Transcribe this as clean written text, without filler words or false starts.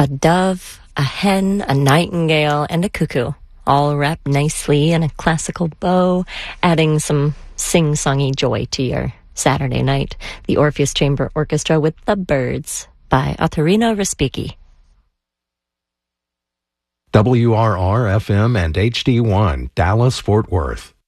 A dove, a hen, a nightingale, and a cuckoo, all wrapped nicely in a classical bow, adding some sing-songy joy to your Saturday night. The Orpheus Chamber Orchestra with The Birds by Ottorino Respighi. WRR-FM and HD1, Dallas, Fort Worth.